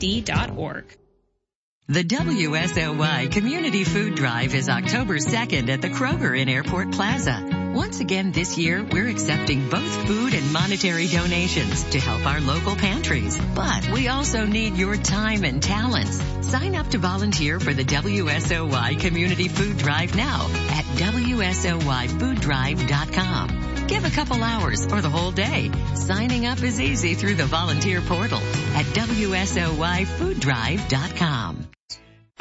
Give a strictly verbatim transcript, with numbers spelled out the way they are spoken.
d dot org. The W S O Y Community Food Drive is October second at the Kroger in Airport Plaza. Once again this year, we're accepting both food and monetary donations to help our local pantries. But we also need your time and talents. Sign up to volunteer for the W S O Y Community Food Drive now at W S O Y food drive dot com. Give a couple hours or the whole day. Signing up is easy through the volunteer portal at W S O Y food drive dot com.